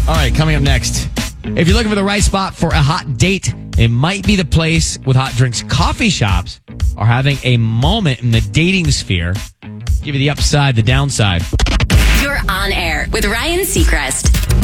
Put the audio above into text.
All right, coming up next. If you're looking for the right spot for a hot date, it might be the place with hot drinks. Coffee shops are having a moment in the dating sphere. Give you the upside, the downside. You're on air with Ryan Seacrest.